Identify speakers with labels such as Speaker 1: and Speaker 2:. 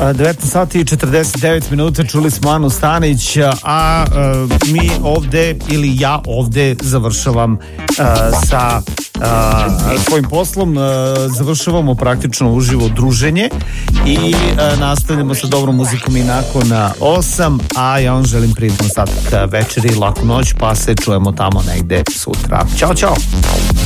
Speaker 1: 19 sati i 49 minuta, čuli smo Anu Stanić, a mi ovde, ili ja ovde završavam sa svojim poslom, završavamo praktično uživo druženje i nastavljamo sa dobrom muzikom i nakon 8, a ja vam želim prijatno ostatak večeri, laku noć, pa se čujemo tamo negde sutra. Ćao, čao!